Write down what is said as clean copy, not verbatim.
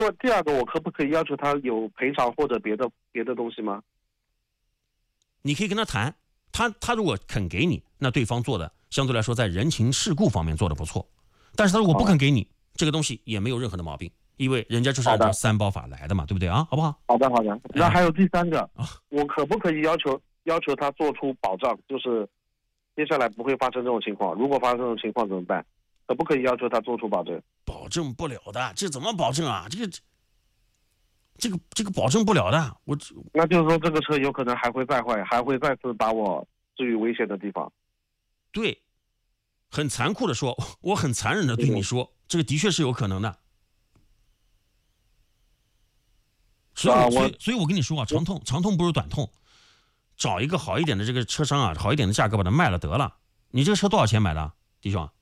第二个，我可不可以要求他有赔偿或者别的东西吗？ 你可以跟他谈，他如果肯给你，那对方做的相对来说在人情世故方面做的不错。但是他如果不肯给你，这个东西也没有任何的毛病，因为人家就是按照三包法来的嘛，对不对啊？好不好？ 好的。那还有第三个，我可不可以要求他做出保障，就是接下来不会发生这种情况？如果发生这种情况怎么办？可不可以要求他做出保证？ 保证不了的，这怎么保证啊？这个保证不了的。 那就是说这个车有可能还会再坏，还会再次把我置于危险的地方。 对，很残酷的说，我很残忍的对你说，这个的确是有可能的。所以我跟你说啊，长痛不如短痛，找一个好一点的这个车商啊，好一点的价格把它卖了得了。你这个车多少钱买的，弟兄？